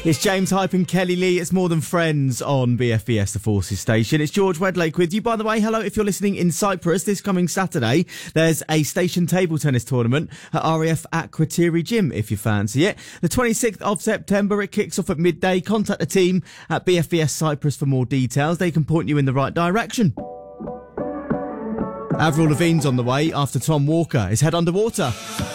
It's James Hype and Kelly Lee. It's More Than Friends on BFBS, the Forces station. It's George Wedlake with you. By the way, hello, if you're listening in Cyprus, this coming Saturday, there's a station table tennis tournament at RAF Aquatiri Gym, if you fancy it. The 26th of September, it kicks off at midday. Contact the team at BFBS Cyprus for more details. They can point you in the right direction. Avril Lavigne's on the way after Tom Walker is head underwater.